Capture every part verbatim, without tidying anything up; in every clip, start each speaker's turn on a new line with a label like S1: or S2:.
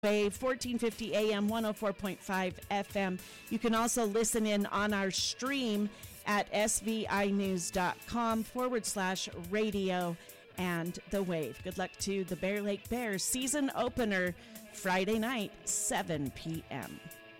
S1: Wave, fourteen fifty A M, one oh four point five F M. You can also listen in on our stream at svinews.com forward slash radio and the wave. Good luck to the Bear Lake Bears season opener Friday night, seven p.m.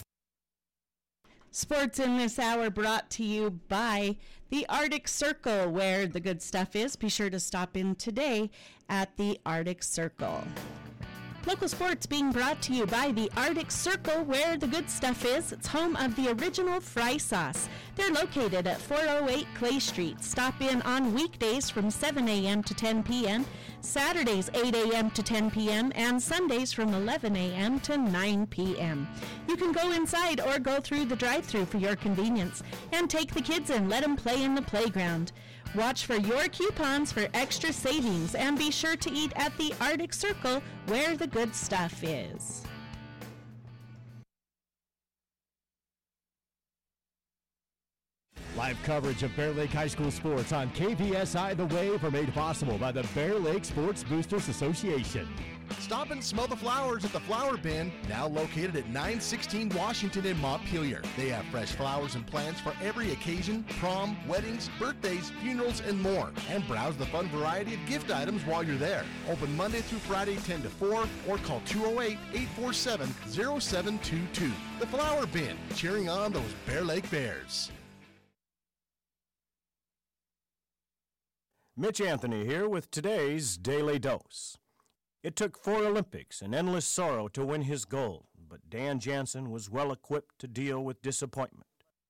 S1: Sports in this hour brought to you by the Arctic Circle, where the good stuff is. Be sure to stop in today at the Arctic Circle. Local sports being brought to you by the Arctic Circle, where the good stuff is. It's home of the original fry sauce. They're located at four oh eight Clay Street. Stop in on weekdays from seven a.m. to ten p.m., Saturdays eight a.m. to ten p.m., and Sundays from eleven a.m. to nine p.m. You can go inside or go through the drive-thru for your convenience, and take the kids in, let them play in the playground. Watch for your coupons for extra savings, and be sure to eat at the Arctic Circle, where the good stuff is.
S2: Live coverage of Bear Lake High School sports on K V S I The Wave are made possible by the Bear Lake Sports Boosters Association.
S3: Stop and smell the flowers at the Flower Bin, now located at nine sixteen Washington in Montpelier. They have fresh flowers and plants for every occasion: prom, weddings, birthdays, funerals, and more. And browse the fun variety of gift items while you're there. Open Monday through Friday, ten to four, or call two oh eight, eight four seven, oh seven two two. The Flower Bin, cheering on those Bear Lake Bears.
S2: Mitch Anthony here with today's Daily Dose. It took four Olympics and endless sorrow to win his gold, but Dan Jansen was well equipped to deal with disappointment.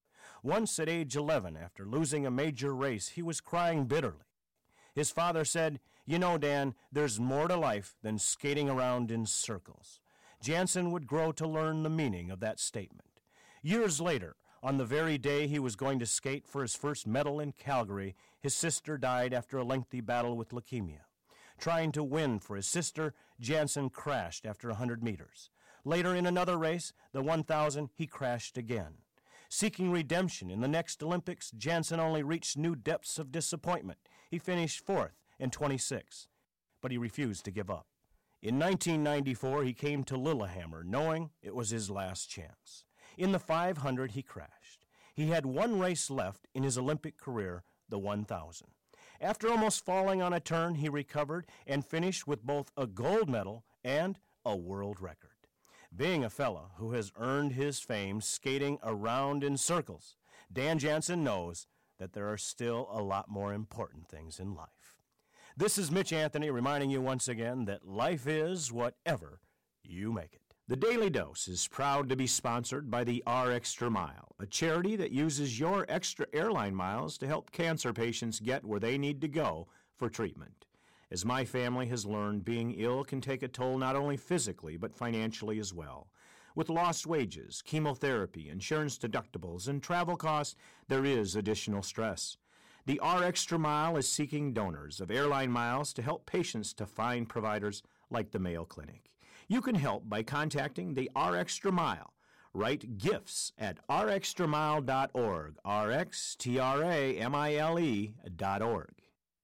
S2: Once at age eleven, after losing a major race, he was crying bitterly. His father said, "You know, Dan, there's more to life than skating around in circles." Jansen would grow to learn the meaning of that statement. Years later, on the very day he was going to skate for his first medal in Calgary, his sister died after a lengthy battle with leukemia. Trying to win for his sister, Jansen crashed after one hundred meters. Later in another race, the one thousand, he crashed again. Seeking redemption in the next Olympics, Jansen only reached new depths of disappointment. He finished fourth and twenty-sixth, but he refused to give up. In nineteen ninety-four, he came to Lillehammer, knowing it was his last chance. In the five hundred, he crashed. He had one race left in his Olympic career, the one thousand. After almost falling on a turn, he recovered and finished with both a gold medal and a world record. Being a fella who has earned his fame skating around in circles, Dan Jansen knows that there are still a lot more important things in life. This is Mitch Anthony reminding you once again that life is whatever you make it. The Daily Dose is proud to be sponsored by the R Extra Mile, a charity that uses your extra airline miles to help cancer patients get where they need to go for treatment. As my family has learned, being ill can take a toll not only physically but financially as well. With lost wages, chemotherapy, insurance deductibles, and travel costs, there is additional stress. The R Extra Mile is seeking donors of airline miles to help patients to find providers like the Mayo Clinic. You can help by contacting the R Extra Mile. Write gifts at r extra mile dot org, R X T R A M I L E dot org.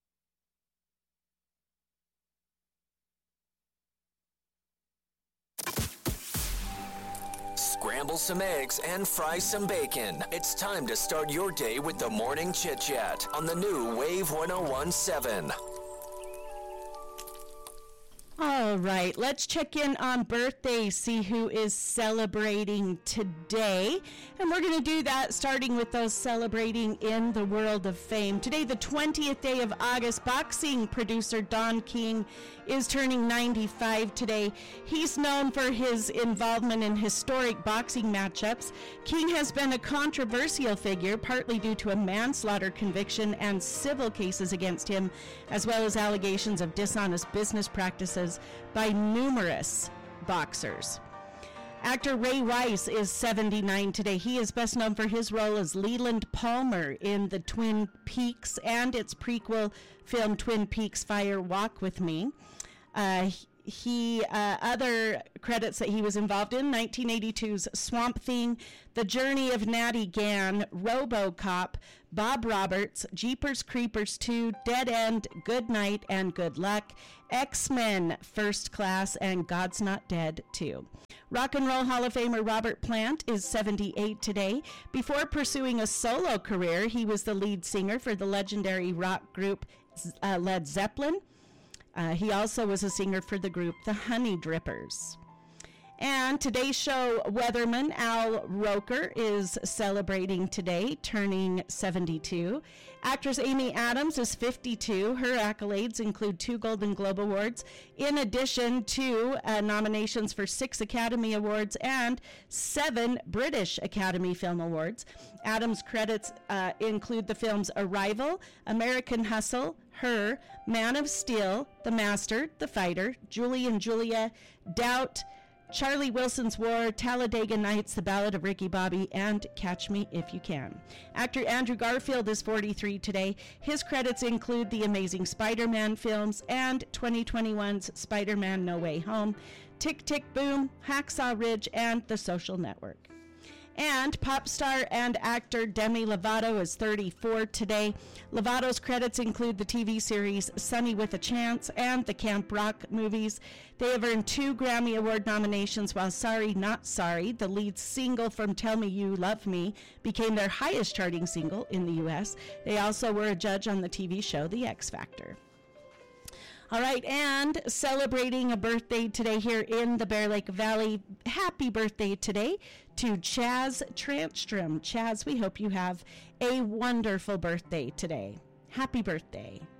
S4: Scramble some eggs and fry some bacon. It's time to start your day with the Morning Chit Chat on the new Wave one oh one point seven.
S1: All right, let's check in on birthdays, see who is celebrating today. And we're going to do that starting with those celebrating in the world of fame. Today, the twentieth day of August, boxing producer Don King is turning ninety-five today. He's known for his involvement in historic boxing matchups. King has been a controversial figure, partly due to a manslaughter conviction and civil cases against him, as well as allegations of dishonest business practices by numerous boxers. Actor Ray Wise is seventy-nine today. He is best known for his role as Leland Palmer in the Twin Peaks and its prequel film Twin Peaks Fire Walk with Me. Uh, he uh, other credits that he was involved in: nineteen eighty-two's Swamp Thing, The Journey of Natty Gann, RoboCop, Bob Roberts, Jeepers Creepers two, Dead End, Good Night and Good Luck, X-Men First Class, and God's Not Dead two. Rock and Roll Hall of Famer Robert Plant is seventy-eight today. Before pursuing a solo career, he was the lead singer for the legendary rock group uh, Led Zeppelin. Uh, he also was a singer for the group The Honey Drippers. And today's show weatherman Al Roker is celebrating today, turning seventy-two. Actress Amy Adams is fifty-two. Her accolades include two Golden Globe Awards, in addition to uh, nominations for six Academy Awards and seven British Academy Film Awards. Adams' credits uh, include the films Arrival, American Hustle, Her, Man of Steel, The Master, The Fighter, Julie and Julia, Doubt, Charlie Wilson's War, Talladega Nights, The Ballad of Ricky Bobby, and Catch Me If You Can. Actor Andrew Garfield is forty-three today. His credits include the Amazing Spider-Man films and twenty twenty-one's Spider-Man No Way Home, Tick Tick Boom, Hacksaw Ridge, and The Social Network. And pop star and actor Demi Lovato is thirty-four today. Lovato's credits include the T V series Sunny with a Chance and the Camp Rock movies. They have earned two Grammy Award nominations, while Sorry Not Sorry, the lead single from Tell Me You Love Me, became their highest charting single in the U S. They also were a judge on the T V show The X Factor. All right, and celebrating a birthday today here in the Bear Lake Valley. Happy birthday today to Chaz Transtrom. Chaz, we hope you have a wonderful birthday today. Happy birthday.